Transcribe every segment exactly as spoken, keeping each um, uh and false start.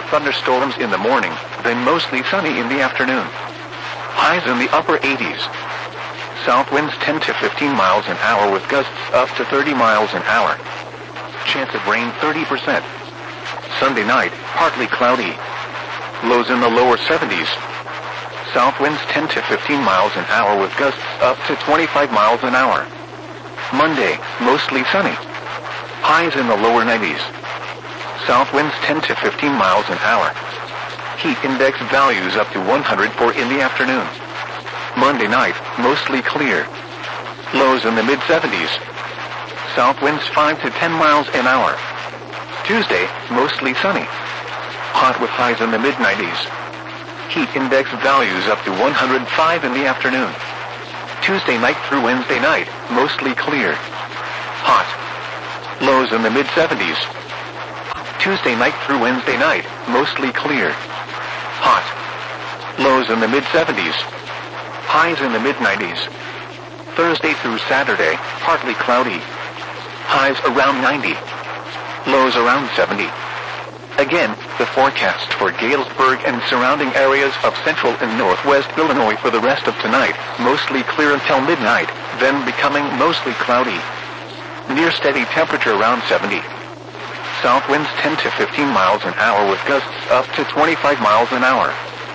thunderstorms in the morning, then mostly sunny in the afternoon. Highs in the upper eighties. South winds ten to fifteen miles an hour with gusts up to thirty miles an hour. Chance of rain thirty percent. Sunday night, partly cloudy. Lows in the lower seventies. South winds ten to fifteen miles an hour with gusts up to twenty-five miles an hour. Monday, mostly sunny. Highs in the lower nineties. South winds ten to fifteen miles an hour. Heat index values up to one hundred four in the afternoon. Monday night, mostly clear. Lows in the mid seventies. South winds five to ten miles an hour. Tuesday, mostly sunny. Hot with highs in the mid nineties. Heat index values up to one hundred five in the afternoon. Tuesday night through Wednesday night, mostly clear. Hot. Lows in the mid seventies. Tuesday night through Wednesday night, mostly clear. Hot. Lows in the mid seventies. Highs in the mid nineties. Thursday through Saturday, partly cloudy. Highs around ninety. Lows around seventy. Again, the forecast for Galesburg and surrounding areas of central and northwest Illinois for the rest of tonight, mostly clear until midnight, then becoming mostly cloudy. Near steady temperature around seventy. South winds ten to fifteen miles an hour with gusts up to twenty-five miles an hour.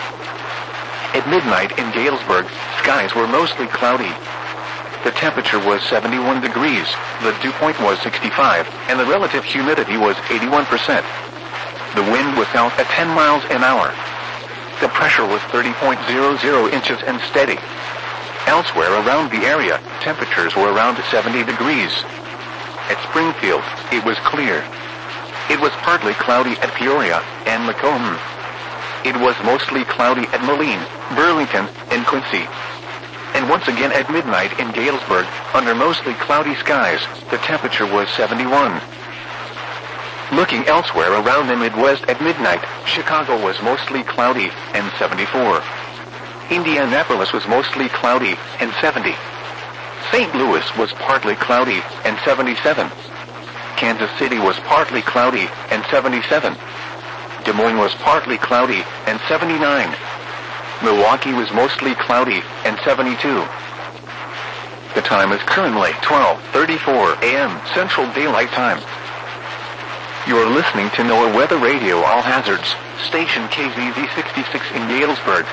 At midnight in Galesburg, skies were mostly cloudy. The temperature was seventy-one degrees, the dew point was sixty-five, and the relative humidity was eighty-one percent. The wind was out at ten miles an hour. The pressure was thirty point zero zero inches and steady. Elsewhere around the area, temperatures were around seventy degrees. At Springfield, it was clear. It was partly cloudy at Peoria and Macomb. It was mostly cloudy at Moline, Burlington, and Quincy. And once again at midnight in Galesburg, under mostly cloudy skies, the temperature was seventy-one. Looking elsewhere around the Midwest at midnight, Chicago was mostly cloudy and seventy-four. Indianapolis was mostly cloudy and seventy. Saint Louis was partly cloudy and seventy-seven. Kansas City was partly cloudy and seventy-seven. Des Moines was partly cloudy and seventy-nine. Milwaukee was mostly cloudy and seventy-two. The time is currently twelve thirty-four a m Central Daylight Time. You're listening to NOAA Weather Radio All Hazards, station K Z Z sixty-six in Galesburg.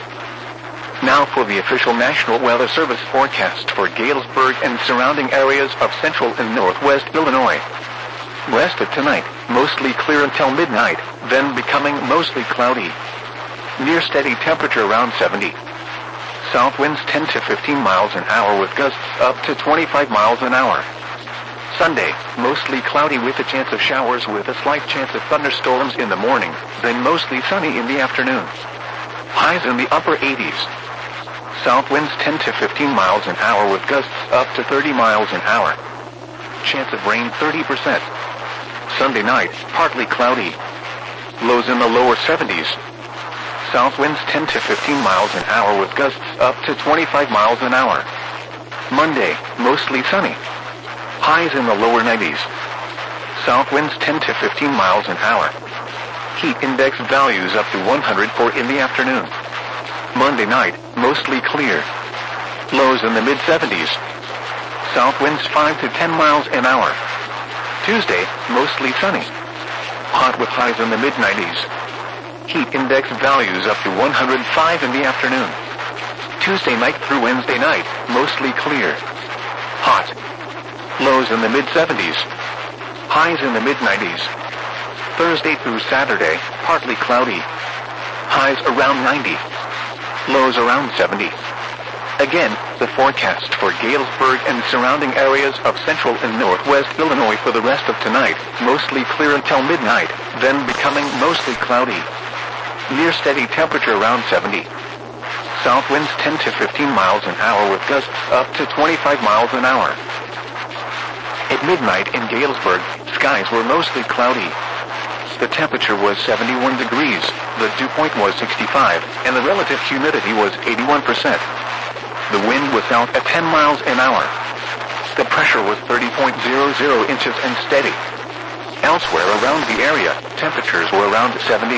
Now for the official National Weather Service forecast for Galesburg and surrounding areas of central and northwest Illinois. West of tonight, mostly clear until midnight, then becoming mostly cloudy. Near steady temperature around seventy. South winds ten to fifteen miles an hour with gusts up to twenty-five miles an hour. Sunday, mostly cloudy with a chance of showers with a slight chance of thunderstorms in the morning, then mostly sunny in the afternoon. Highs in the upper eighties. South winds ten to fifteen miles an hour with gusts up to thirty miles an hour. Chance of rain thirty percent. Sunday night, partly cloudy. Lows in the lower seventies. South winds ten to fifteen miles an hour with gusts up to twenty-five miles an hour. Monday, mostly sunny. Highs in the lower nineties. South winds ten to fifteen miles an hour. Heat index values up to one hundred four in the afternoon. Monday night, mostly clear. Lows in the mid seventies. South winds five to ten miles an hour. Tuesday, mostly sunny. Hot with highs in the mid nineties. Heat index values up to one hundred five in the afternoon. Tuesday night through Wednesday night, mostly clear. Hot. Lows in the mid seventies. Highs in the mid nineties. Thursday through Saturday, partly cloudy. Highs around ninety. Lows around seventy. Again, the forecast for Galesburg and surrounding areas of central and northwest Illinois for the rest of tonight, mostly clear until midnight, then becoming mostly cloudy. Near steady temperature around seventy. South winds ten to fifteen miles an hour with gusts up to twenty-five miles an hour. At midnight in Galesburg, skies were mostly cloudy. The temperature was seventy-one degrees, the dew point was sixty-five, and the relative humidity was eighty-one percent. The wind was out at ten miles an hour. The pressure was thirty point zero zero inches and steady. Elsewhere around the area, temperatures were around seventy